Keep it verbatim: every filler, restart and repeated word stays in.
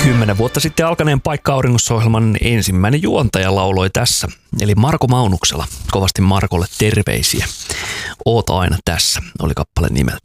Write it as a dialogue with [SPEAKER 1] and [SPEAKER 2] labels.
[SPEAKER 1] Kymmenen vuotta sitten alkaneen Paikka auringossa-ohjelman ensimmäinen juontaja lauloi tässä, eli Marko Maunuksela. Kovasti Markolle terveisiä. Oot aina tässä, oli kappaleen nimeltä.